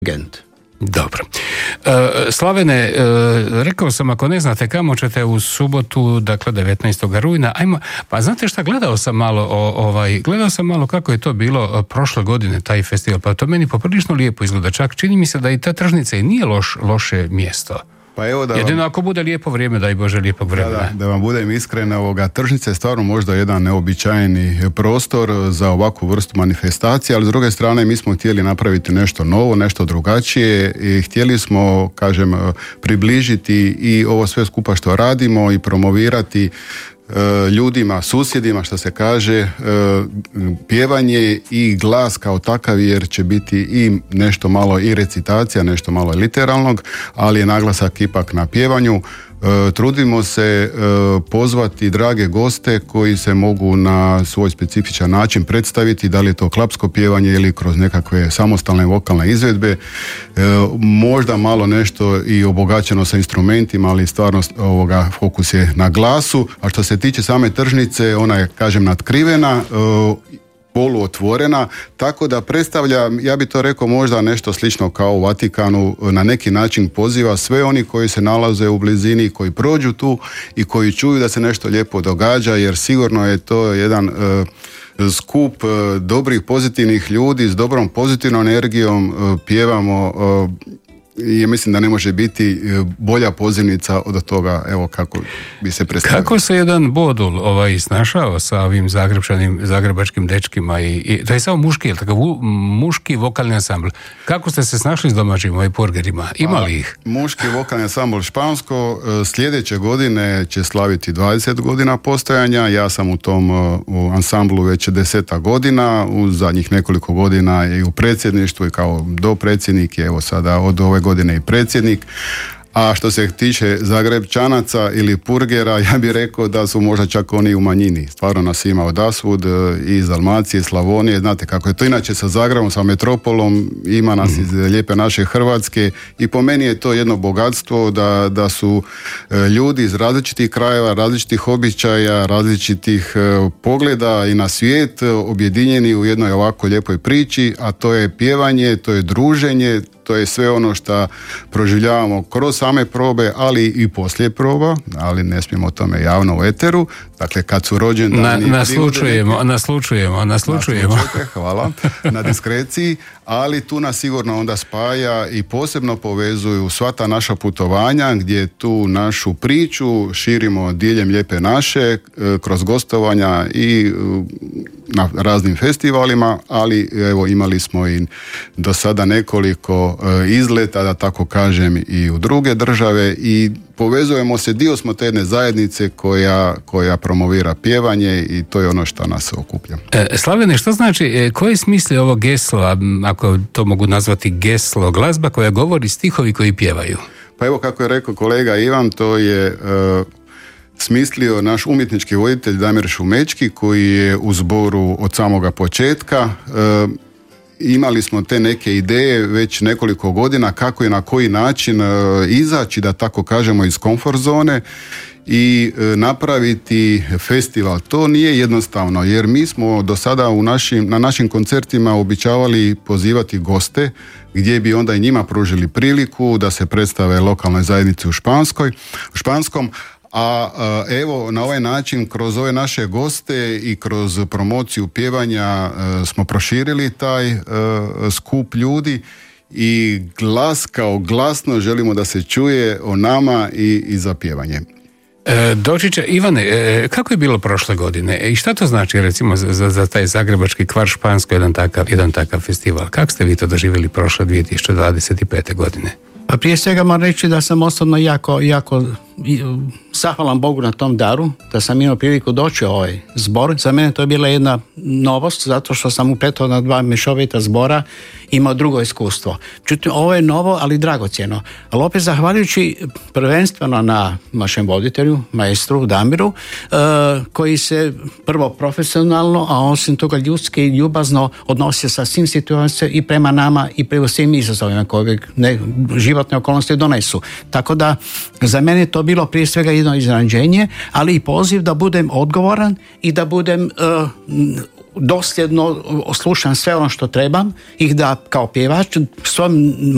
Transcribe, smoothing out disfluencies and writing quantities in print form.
Gent. Dobro. Slavene, rekao sam, ako ne znate kamo ćete u subotu, dakle 19. rujna, ajmo, pa znate šta, gledao sam malo kako je to bilo prošle godine, taj festival, pa to meni poprilično lijepo izgleda, čak čini mi se da i ta tržnica i nije loše mjesto. Pa evo jedino ako bude lijepo vrijeme, daj Bože lijepog vremena. Da vam budem iskren, tržnica je stvarno možda jedan neobičajeni prostor za ovakvu vrstu manifestacije, ali s druge strane mi smo htjeli napraviti nešto novo, nešto drugačije i htjeli smo, približiti i ovo sve skupa što radimo i promovirati ljudima, susjedima, što se kaže, pjevanje i glas kao takav, jer će biti i nešto malo i recitacija, nešto malo literalnog, ali je naglasak ipak na pjevanju. Trudimo se pozvati drage goste koji se mogu na svoj specifičan način predstaviti, da li je to klapsko pjevanje ili kroz nekakve samostalne vokalne izvedbe, možda malo nešto i obogaćeno sa instrumentima, ali stvarno fokus je na glasu. A što se tiče same tržnice, ona je, natkrivena, poluotvorena, tako da predstavlja, ja bi to rekao, možda nešto slično kao u Vatikanu, na neki način poziva sve oni koji se nalaze u blizini, koji prođu tu i koji čuju da se nešto lijepo događa, jer sigurno je to jedan skup dobrih, pozitivnih ljudi s dobrom pozitivnom energijom, pjevamo i mislim da ne može biti bolja pozivnica od toga, evo kako bi se predstavio. Kako se jedan Bodul snašao sa ovim zagrebačkim dečkima i to je samo muški, takav muški vokalni ansambl. Kako ste se snašli s domaćim purgerima? Ima li ih? Muški vokalni ansambl Špansko sljedeće godine će slaviti 20 godina postojanja. Ja sam u tom ansamblu već 10 godina, u zadnjih nekoliko godina i u predsjedništvu i kao dopredsjednik, evo sada od ove godine i predsjednik. A što se tiče Zagrebčanaca ili purgera, ja bih rekao da su možda čak oni u manjini. Stvarno nas ima odasvud, iz Dalmacije, Slavonije. Znate kako je to inače sa Zagrebom, sa metropolom, ima nas iz lijepe naše Hrvatske i po meni je to jedno bogatstvo da su ljudi iz različitih krajeva, različitih običaja, različitih pogleda i na svijet objedinjeni u jednoj ovako lijepoj priči, a to je pjevanje, to je druženje, to je sve ono što proživljavamo kroz same probe, ali i poslije proba, ali ne smijemo o tome javno u eteru. Dakle, kad su rođendani... Naslučujemo. Hvala, na diskreciji, ali tu nas sigurno onda spaja i posebno povezuju sva ta naša putovanja, gdje tu našu priču širimo diljem lijepe naše, kroz gostovanja i na raznim festivalima, ali evo imali smo i do sada nekoliko izleta, da tako kažem, i u druge države i povezujemo se, dio smo te jedne zajednice koja promovira pjevanje i to je ono što nas okuplja. Slavene, što znači, koji je smisli ovo geslo, ako to mogu nazvati geslo, glazba koja govori, stihovi koji pjevaju? Pa evo kako je rekao kolega Ivan, to je smislio naš umjetnički voditelj Damir Šumečki, koji je u zboru od samoga početka. Imali smo te neke ideje već nekoliko godina kako i na koji način izaći, da tako kažemo, iz komfort zone i napraviti festival. To nije jednostavno, jer mi smo do sada na našim koncertima običavali pozivati goste, gdje bi onda i njima pružili priliku da se predstave lokalnoj zajednici u Španskom. A evo, na ovaj način, kroz ove naše goste i kroz promociju pjevanja smo proširili taj skup ljudi i glas kao glasno želimo da se čuje o nama i za pjevanje. Doći će, Ivane, kako je bilo prošle godine i šta to znači recimo za taj zagrebački Kvar Špansko, jedan takav festival? Kako ste vi to doživjeli prošle 2025. godine? Pa prije svega moram reći da sam osobno jako zahvalan Bogu na tom daru, da sam imao priliku doći u ovaj zbor. Za mene to je bila jedna novost, zato što sam upletao na 2 mješovita zbora, imao drugo iskustvo. Međutim, ovo je novo, ali dragocjeno. Ali opet zahvaljujući prvenstveno na našem voditelju, maestru Damiru, koji se prvo profesionalno, a osim toga ljudski i ljubazno odnosio sa svim situacijama i prema nama i prema svim izazovima koje životne okolnosti donesu. Tako da za mene to bilo prije svega jedno iznenađenje, ali i poziv da budem odgovoran i da budem dosljedno slušam sve ono što trebam i da kao pjevač svojom